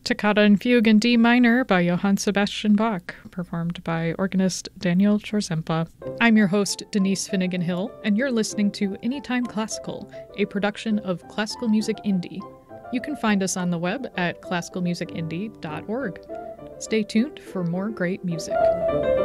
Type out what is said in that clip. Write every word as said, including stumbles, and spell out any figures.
Toccata and Fugue in D minor by Johann Sebastian Bach, performed by organist Daniel Chorzempa. I'm your host, Denise Finnegan Hill, and you're listening to Anytime Classical, a production of Classical Music Indie. You can find us on the web at classical music indie dot org. Stay tuned for more great music.